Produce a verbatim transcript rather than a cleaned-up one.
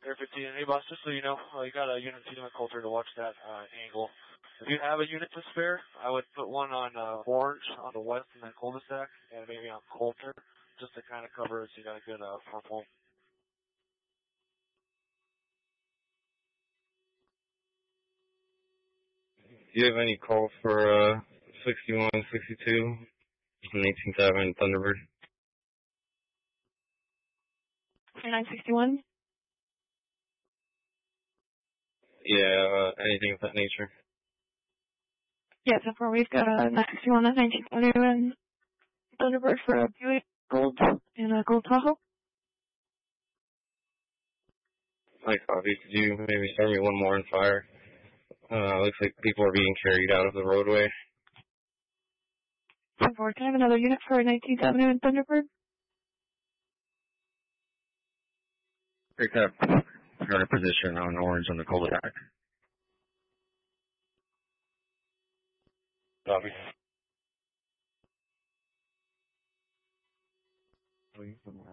Air fifteen. Hey, boss, just so you know, uh, you got a unit feeding on Coulter to watch that uh, angle. If you have a unit to spare, I would put one on uh, Orange on the west and then cul-de-sac, and maybe on Coulter, just to kind of cover it so you got a good uh, front point. Do you have any call for uh, sixty-one, sixty-two, and eighteenth Avenue Thunderbird? nine sixty-one? Yeah, uh, anything of that nature. Yeah, so far we've got a nine sixty-one at nineteenth Avenue and Thunderbird for a Buick Gold and a Gold Tahoe. Hi, copy. Could you maybe send me one more on fire? Uh, looks like people are being carried out of the roadway. ten four, can I have another unit for nineteenth Avenue and Thunderbird? Pick up. You're in a position on Orange on the cul-de-sac. Copy.